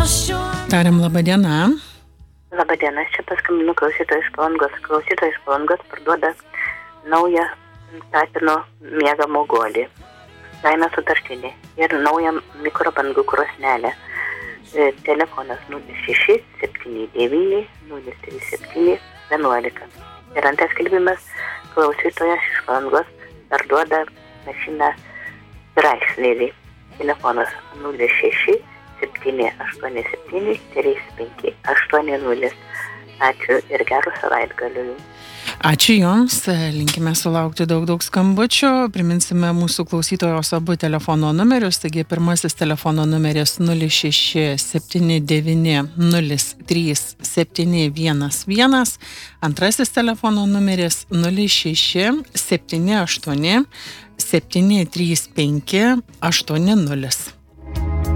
Tariam, laba diena. Labadiena, čia paskambinu klausytojas Palangos. Klausytojas Palangos parduoda naują statino miegamo guolį. Kaina sutartinė ir naują mikrobangų krosnelę. Telefonas 06 79 037 11. Ir antras skelbimas, klausytojas iš Palangos parduoda mašiną Chryslerį. Telefonas 06 787 3580. Ačiū ir gerų savaitgalių. Ačiū Jums, linkime sulaukti daug skambučių. Priminsime mūsų klausytojos abu telefono numerius. Taigi pirmasis telefono numeris 06 79 03 711. Antrasis telefono numeris 06 78 735 80.